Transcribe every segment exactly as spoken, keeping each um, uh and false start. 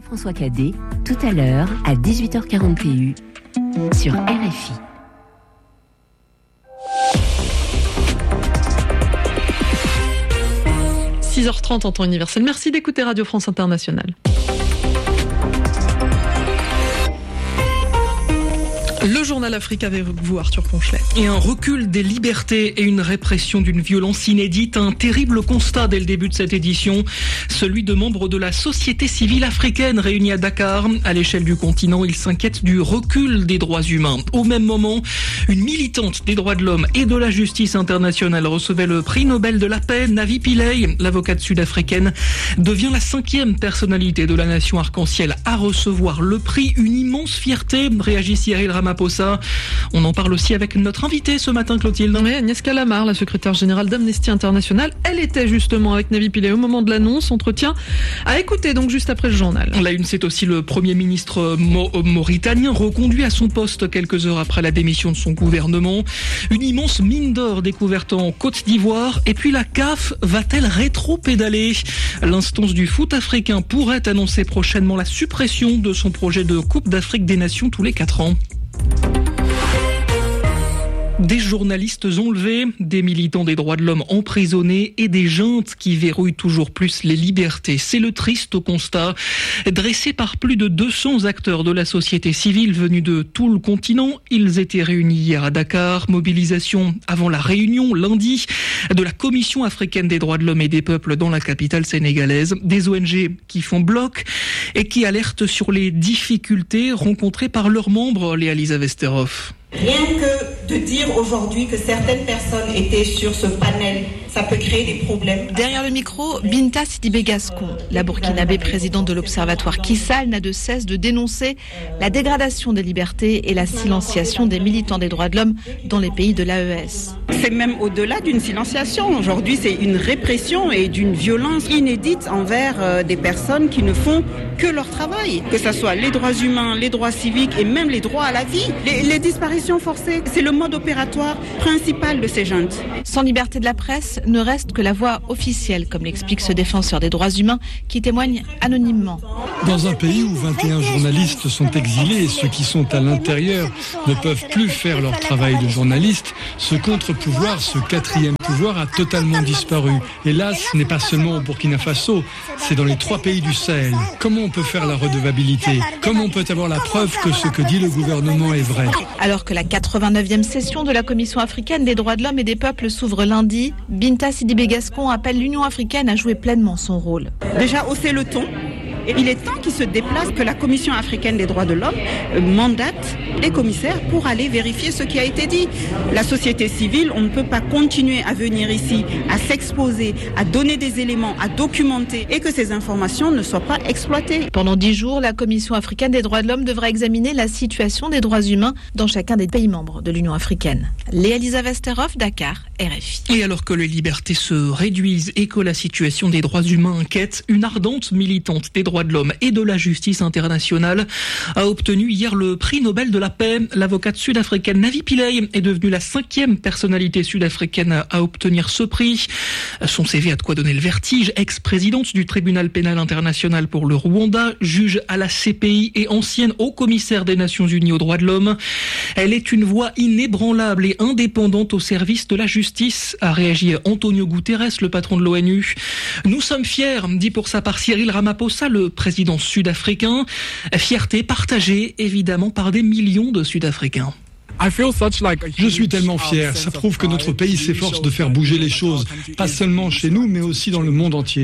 Jean-François Cadet, tout à l'heure à dix-huit heures quarante et un sur R F I. six heures trente en temps universel. Merci d'écouter Radio France Internationale. Le journal Afrique avec vous, Arthur Ponchelet. Et un recul des libertés et une répression d'une violence inédite. Un terrible constat dès le début de cette édition. Celui de membres de la société civile africaine réunis à Dakar. À l'échelle du continent, ils s'inquiètent du recul des droits humains. Au même moment, une militante des droits de l'homme et de la justice internationale recevait le prix Nobel de la paix. Navi Pillay, l'avocate sud-africaine, devient la cinquième personnalité de la nation arc-en-ciel à recevoir le prix. Une immense fierté, réagit Cyril Ramaphosa. On en parle aussi avec notre invitée ce matin, Clotilde. Oui, Agnès Calamard, la secrétaire générale d'Amnesty International. Elle était justement avec Navi Pillay au moment de l'annonce. Entretien à écouter donc juste après le journal. La une, c'est aussi le Premier ministre Mo- mauritanien reconduit à son poste quelques heures après la démission de son gouvernement. Une immense mine d'or découverte en Côte d'Ivoire. Et puis la C A F va-t-elle rétro-pédaler ? L'instance du foot africain pourrait annoncer prochainement la suppression de son projet de Coupe d'Afrique des Nations tous les quatre ans. Des journalistes enlevés, des militants des droits de l'homme emprisonnés et des juntes qui verrouillent toujours plus les libertés. C'est le triste constat dressé par plus de deux cents acteurs de la société civile venus de tout le continent. Ils étaient réunis hier à Dakar. Mobilisation avant la réunion lundi de la Commission africaine des droits de l'homme et des peuples dans la capitale sénégalaise. Des O N G qui font bloc et qui alertent sur les difficultés rencontrées par leurs membres. Léa Lisa Vesterhoff. Rien que de dire aujourd'hui que certaines personnes étaient sur ce panel, ça peut créer des problèmes. Derrière le micro, Binta Sidibé Gascon, la burkinabé présidente de l'Observatoire Kissal, n'a de cesse de dénoncer la dégradation des libertés et la silenciation des militants des droits de l'homme dans les pays de l'A E S. C'est même au-delà d'une silenciation. Aujourd'hui, c'est une répression et d'une violence inédite envers euh, des personnes qui ne font que leur travail. Que ce soit les droits humains, les droits civiques et même les droits à la vie. Les, les disparitions forcées, c'est le mode opératoire principal de ces juntes. Sans liberté de la presse, ne reste que la voix officielle, comme l'explique ce défenseur des droits humains qui témoigne anonymement. Dans un pays où vingt et un journalistes sont exilés et ceux qui sont à l'intérieur ne peuvent plus faire leur travail de journaliste, ce contre-pouvoir, ce quatrième pouvoir a totalement disparu. Et là, ce n'est pas seulement au Burkina Faso, c'est dans les trois pays du Sahel. Comment on peut faire la redevabilité ? Comment on peut avoir la preuve que ce que dit le gouvernement est vrai ? Alors que la quatre-vingt-neuvième session de la Commission africaine des droits de l'homme et des peuples s'ouvre lundi, Binta Sidibé Gascon appelle l'Union africaine à jouer pleinement son rôle. Déjà hausser le ton. Et il est temps qu'il se déplace, que la Commission africaine des droits de l'homme mandate les commissaires pour aller vérifier ce qui a été dit. La société civile, on ne peut pas continuer à venir ici, à s'exposer, à donner des éléments, à documenter et que ces informations ne soient pas exploitées. Pendant dix jours, la Commission africaine des droits de l'homme devra examiner la situation des droits humains dans chacun des pays membres de l'Union africaine. Léa Lisa Vesterhoff, Dakar, R F I. Et alors que les libertés se réduisent et que la situation des droits humains inquiète, une ardente militante des droits de l'homme et de la justice internationale a obtenu hier le prix Nobel de la paix. L'avocate sud-africaine Navi Pillay est devenue la cinquième personnalité sud-africaine à obtenir ce prix. Son C V a de quoi donner le vertige. Ex-présidente du tribunal pénal international pour le Rwanda, juge à la C P I et ancienne haut-commissaire des Nations Unies aux droits de l'homme. Elle est une voix inébranlable et indépendante au service de la justice, a réagi Antonio Guterres, le patron de l'O N U. Nous sommes fiers, dit pour sa part Cyril Ramaphosa, le président sud-africain. Fierté partagée évidemment par des millions de Sud-Africains. Je suis tellement fier, ça prouve que notre pays s'efforce de faire bouger les choses, pas seulement chez nous, mais aussi dans le monde entier.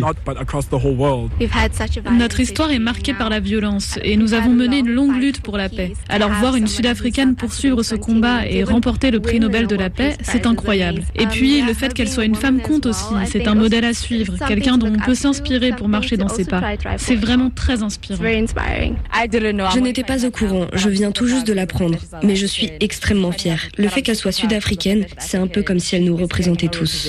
Notre histoire est marquée par la violence et nous avons mené une longue lutte pour la paix. Alors voir une Sud-Africaine poursuivre ce combat et remporter le prix Nobel de la paix, c'est incroyable. Et puis le fait qu'elle soit une femme compte aussi, c'est un modèle à suivre, quelqu'un dont on peut s'inspirer pour marcher dans ses pas. C'est vraiment très inspirant. Je n'étais pas au courant, je viens tout juste de l'apprendre, mais je suis extrêmement extrêmement fière. Le fait qu'elle soit sud-africaine, c'est un peu comme si elle nous représentait tous.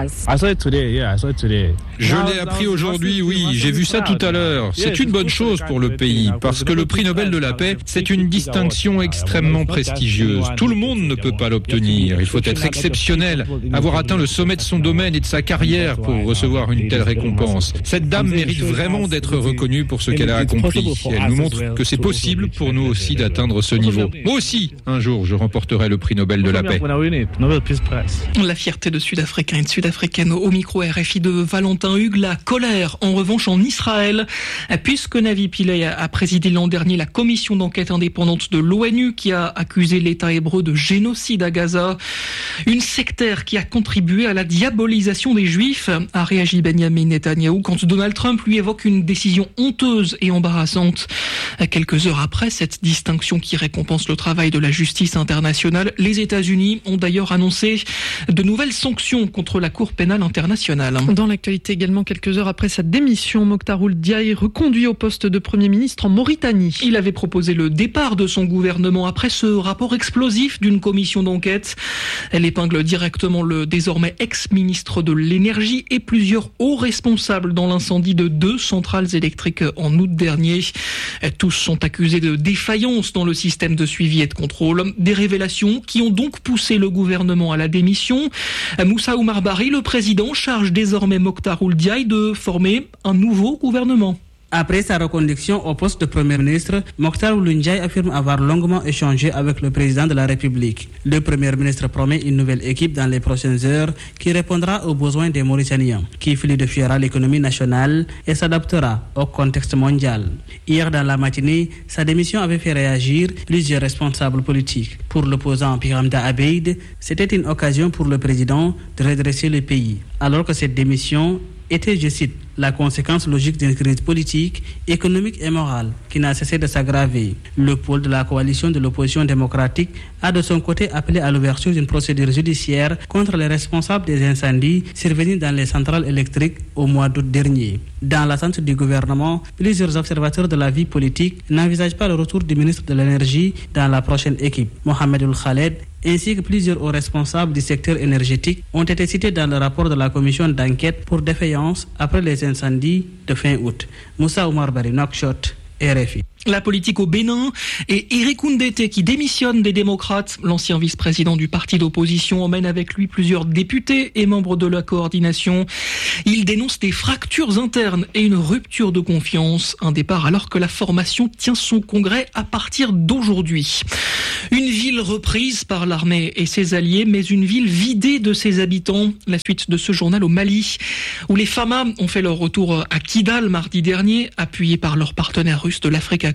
Je l'ai appris aujourd'hui, oui, j'ai vu ça tout à l'heure. C'est une bonne chose pour le pays, parce que le prix Nobel de la paix, c'est une distinction extrêmement prestigieuse. Tout le monde ne peut pas l'obtenir. Il faut être exceptionnel, avoir atteint le sommet de son domaine et de sa carrière pour recevoir une telle récompense. Cette dame mérite vraiment d'être reconnue pour ce qu'elle a accompli. Elle nous montre que c'est possible pour nous aussi d'atteindre ce niveau. Moi aussi, un jour, je remporterai le prix Nobel de la paix. La fierté de Sud-Africains et de Sud-Africaines au micro R F I de Valentin Hugues. La colère, en revanche, en Israël, puisque Navi Pillay a présidé l'an dernier la commission d'enquête indépendante de l'ONU qui a accusé l'État hébreu de génocide à Gaza. Une sectaire qui a contribué à la diabolisation des Juifs, a réagi Benjamin Netanyahou quand Donald Trump lui évoque une décision honteuse et embarrassante. Quelques heures après cette distinction qui récompense le travail de la justice internationale, les États-Unis ont d'ailleurs annoncé de nouvelles sanctions contre la Cour pénale internationale. Dans l'actualité également, quelques heures après sa démission, Mokhtar Ould Diaye reconduit au poste de Premier ministre en Mauritanie. Il avait proposé le départ de son gouvernement après ce rapport explosif d'une commission d'enquête. Elle épingle directement le désormais ex-ministre de l'énergie et plusieurs hauts responsables dans l'incendie de deux centrales électriques en août dernier. Tous sont accusés de défaillance dans le système de suivi et de contrôle. Des révélations qui ont donc poussé le gouvernement à la démission. Moussa Oumar Barry, le président, charge désormais Mokhtar Ould Diaye de former un nouveau gouvernement. Après sa reconduction au poste de Premier ministre, Mokhtar Ould Diaye affirme avoir longuement échangé avec le président de la République. Le Premier ministre promet une nouvelle équipe dans les prochaines heures qui répondra aux besoins des Mauritaniens, qui fluidifiera l'économie nationale et s'adaptera au contexte mondial. Hier dans la matinée, sa démission avait fait réagir plusieurs responsables politiques. Pour l'opposant Biramda Abeid, c'était une occasion pour le président de redresser le pays, alors que cette démission était, je cite, la conséquence logique d'une crise politique, économique et morale qui n'a cessé de s'aggraver. Le pôle de la coalition de l'opposition démocratique a de son côté appelé à l'ouverture d'une procédure judiciaire contre les responsables des incendies survenus dans les centrales électriques au mois d'août dernier. Dans l'attente du gouvernement, plusieurs observateurs de la vie politique n'envisagent pas le retour du ministre de l'énergie dans la prochaine équipe. Mohamed Ould Khaled ainsi que plusieurs hauts responsables du secteur énergétique ont été cités dans le rapport de la commission d'enquête pour défaillance après les incendies de fin août. Moussa Oumar Barry, Nouakchott, R F I. La politique au Bénin et Éric Oundété qui démissionne des démocrates. L'ancien vice-président du parti d'opposition emmène avec lui plusieurs députés et membres de la coordination. Il dénonce des fractures internes et une rupture de confiance. Un départ alors que la formation tient son congrès à partir d'aujourd'hui. Une ville reprise par l'armée et ses alliés, mais une ville vidée de ses habitants. La suite de ce journal au Mali, où les Fama ont fait leur retour à Kidal mardi dernier, appuyés par leurs partenaires russes de l'Afrique.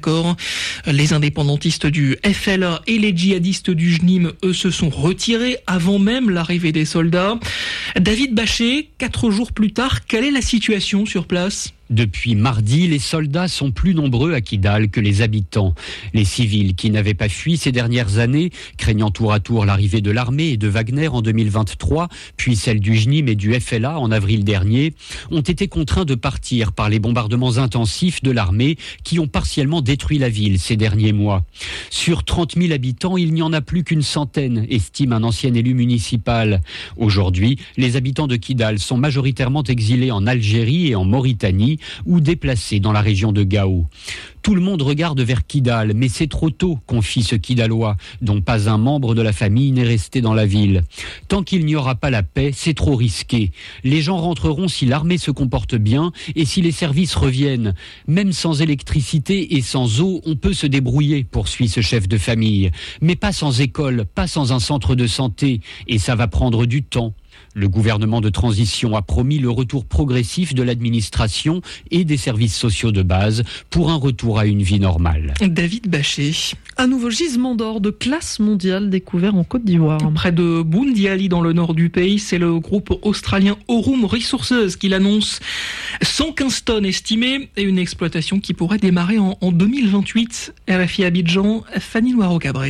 Les indépendantistes du F L A et les djihadistes du J N I M, eux, se sont retirés avant même l'arrivée des soldats. David Bachet, quatre jours plus tard, quelle est la situation sur place ? Depuis mardi, les soldats sont plus nombreux à Kidal que les habitants. Les civils qui n'avaient pas fui ces dernières années, craignant tour à tour l'arrivée de l'armée et de Wagner en deux mille vingt-trois, puis celle du J N I M et du F L A en avril dernier, ont été contraints de partir par les bombardements intensifs de l'armée qui ont partiellement détruit la ville ces derniers mois. Sur trente mille habitants, il n'y en a plus qu'une centaine, estime un ancien élu municipal. Aujourd'hui, les habitants de Kidal sont majoritairement exilés en Algérie et en Mauritanie, ou déplacés dans la région de Gao. Tout le monde regarde vers Kidal, mais c'est trop tôt, confie ce Kidalois, dont pas un membre de la famille n'est resté dans la ville. Tant qu'il n'y aura pas la paix, c'est trop risqué. Les gens rentreront si l'armée se comporte bien et si les services reviennent. Même sans électricité et sans eau, on peut se débrouiller, poursuit ce chef de famille. Mais pas sans école, pas sans un centre de santé, et ça va prendre du temps. Le gouvernement de transition a promis le retour progressif de l'administration et des services sociaux de base pour un retour à une vie normale. David Bachet. Un nouveau gisement d'or de classe mondiale découvert en Côte d'Ivoire. Près de Boundiali, dans le nord du pays, c'est le groupe australien Aurum Resources qui l'annonce. cent quinze tonnes estimées et une exploitation qui pourrait démarrer en, en deux mille vingt-huit. R F I Abidjan, Fanny Loireau-Cabré.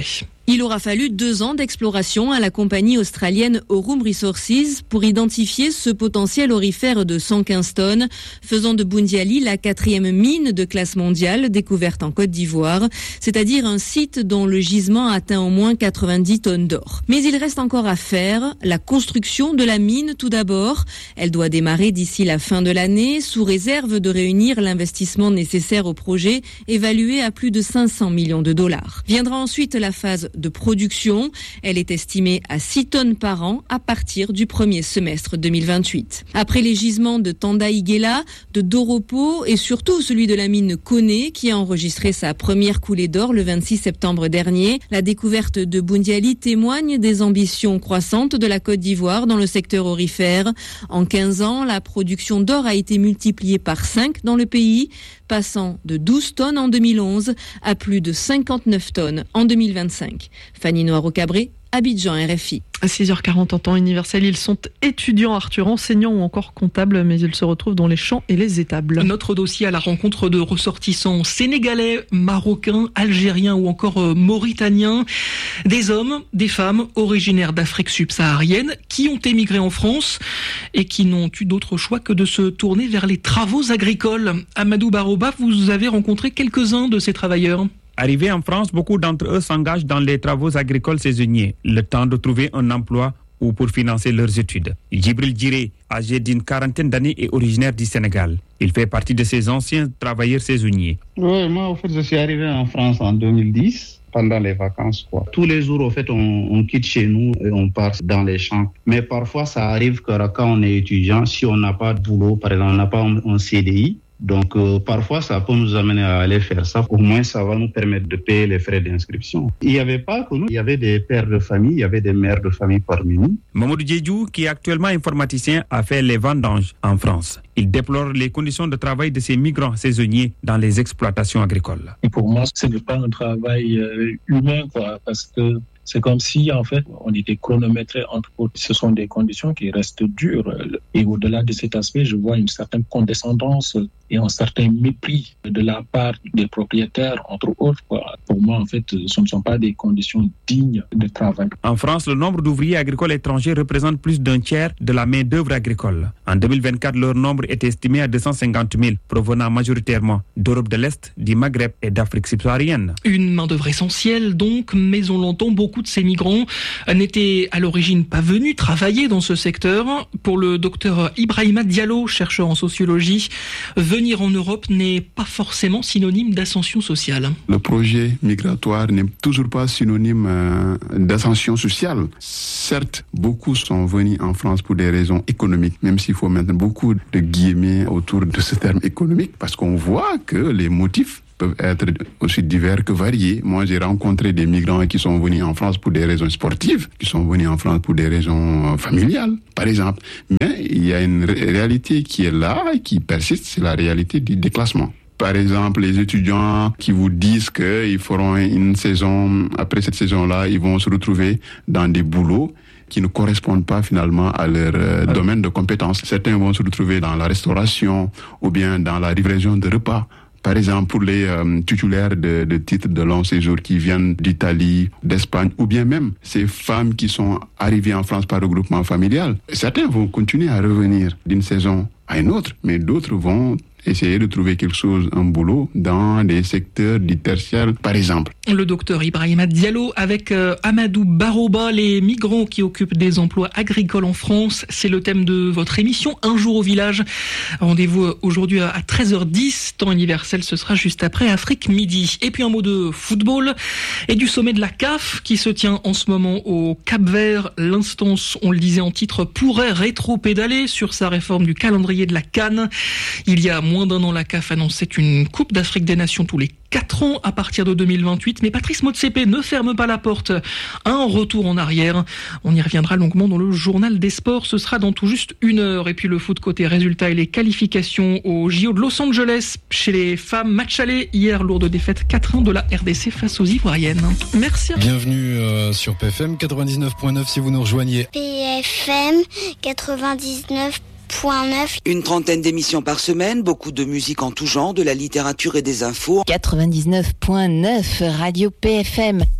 Il aura fallu deux ans d'exploration à la compagnie australienne Aurum Resources pour identifier ce potentiel aurifère de cent quinze tonnes, faisant de Boundiali la quatrième mine de classe mondiale découverte en Côte d'Ivoire, c'est-à-dire un site dont le gisement atteint au moins quatre-vingt-dix tonnes d'or. Mais il reste encore à faire, la construction de la mine tout d'abord. Elle doit démarrer d'ici la fin de l'année, sous réserve de réunir l'investissement nécessaire au projet, évalué à plus de cinq cents millions de dollars. Viendra ensuite la phase de production. Elle est estimée à six tonnes par an à partir du premier semestre deux mille vingt-huit. Après les gisements de Tanda-Iguela, de Doropo et surtout celui de la mine Koné qui a enregistré sa première coulée d'or le vingt-six septembre dernier, la découverte de Boundiali témoigne des ambitions croissantes de la Côte d'Ivoire dans le secteur aurifère. En quinze ans, la production d'or a été multipliée par cinq dans le pays, passant de douze tonnes en deux mille onze à plus de cinquante-neuf tonnes en deux mille vingt-cinq. Fanny Noiro-Cabré, Abidjan, R F I. À six heures quarante en temps universel, ils sont étudiants, Arthur, enseignants ou encore comptables, mais ils se retrouvent dans les champs et les étables. Notre dossier à la rencontre de ressortissants sénégalais, marocains, algériens ou encore mauritaniens, des hommes, des femmes originaires d'Afrique subsaharienne qui ont émigré en France et qui n'ont eu d'autre choix que de se tourner vers les travaux agricoles. Amadou Baroba, vous avez rencontré quelques-uns de ces travailleurs. Arrivés en France, beaucoup d'entre eux s'engagent dans les travaux agricoles saisonniers, le temps de trouver un emploi ou pour financer leurs études. Djibril Djiré, âgé d'une quarantaine d'années, est originaire du Sénégal. Il fait partie de ces anciens travailleurs saisonniers. Oui, moi, en fait, je suis arrivé en France en deux mille dix. Pendant les vacances, quoi. Tous les jours, en fait, on, on quitte chez nous et on part dans les champs. Mais parfois, ça arrive que quand on est étudiant, si on n'a pas de boulot, par exemple, on n'a pas un, un C D I, donc euh, parfois, ça peut nous amener à aller faire ça. Au moins, ça va nous permettre de payer les frais d'inscription. Il n'y avait pas que nous, il y avait des pères de famille, il y avait des mères de famille parmi nous. Mamadou Diédhiou, qui est actuellement informaticien, a fait les vendanges en France. Il déplore les conditions de travail de ces migrants saisonniers dans les exploitations agricoles. Et pour moi, ce n'est pas un travail euh, humain, quoi, parce que c'est comme si, en fait, on était chronométré entre autres. Ce sont des conditions qui restent dures. Et au-delà de cet aspect, je vois une certaine condescendance et un certain mépris de la part des propriétaires, entre autres. Pour moi, en fait, ce ne sont pas des conditions dignes de travail. En France, le nombre d'ouvriers agricoles étrangers représente plus d'un tiers de la main-d'œuvre agricole. En deux mille vingt-quatre, leur nombre est estimé à deux cent cinquante mille, provenant majoritairement d'Europe de l'Est, du Maghreb et d'Afrique subsaharienne. Une main-d'œuvre essentielle, donc, mais on l'entend, beaucoup de ces migrants n'étaient à l'origine pas venus travailler dans ce secteur. Pour le docteur Ibrahima Diallo, chercheur en sociologie, venir en Europe n'est pas forcément synonyme d'ascension sociale. Le projet migratoire n'est toujours pas synonyme euh, d'ascension sociale. Certes, beaucoup sont venus en France pour des raisons économiques, même s'il faut mettre beaucoup de guillemets autour de ce terme économique, parce qu'on voit que les motifs peuvent être aussi divers que variés. Moi, j'ai rencontré des migrants qui sont venus en France pour des raisons sportives, qui sont venus en France pour des raisons familiales, par exemple. Mais il y a une ré- réalité qui est là et qui persiste, c'est la réalité du déclassement. Par exemple, les étudiants qui vous disent qu'ils feront une saison, après cette saison-là, ils vont se retrouver dans des boulots qui ne correspondent pas finalement à leur euh, domaine de compétences. Certains vont se retrouver dans la restauration ou bien dans la livraison de repas. Par exemple, pour les euh, titulaires de, de titres de long séjour qui viennent d'Italie, d'Espagne, ou bien même ces femmes qui sont arrivées en France par regroupement familial, certains vont continuer à revenir d'une saison à une autre, mais d'autres vont essayer de trouver quelque chose, un boulot, dans des secteurs dits tertiaires, par exemple. Le docteur Ibrahima Diallo avec euh, Amadou Baroba, les migrants qui occupent des emplois agricoles en France. C'est le thème de votre émission Un jour au village. Rendez-vous aujourd'hui à treize heures dix, temps universel, ce sera juste après Afrique Midi. Et puis un mot de football et du sommet de la C A F qui se tient en ce moment au Cap-Vert. L'instance, on le disait en titre, pourrait rétro-pédaler sur sa réforme du calendrier de la CAN. Il y a moins d'un an, la C A F annonçait une Coupe d'Afrique des Nations tous les quatre ans à partir de deux mille vingt-huit. Mais Patrice Motsepe ne ferme pas la porte à un retour en arrière. On y reviendra longuement dans le journal des sports. Ce sera dans tout juste une heure. Et puis le foot côté résultats et les qualifications au J O de Los Angeles. Chez les femmes, match aller hier, lourde défaite quatre un de la R D C face aux Ivoiriennes. Merci. Bienvenue euh, sur P F M quatre-vingt-dix-neuf point neuf si vous nous rejoignez. P F M quatre-vingt-dix-neuf point neuf. Une trentaine d'émissions par semaine, beaucoup de musique en tout genre, de la littérature et des infos. quatre-vingt-dix-neuf point neuf Radio P F M.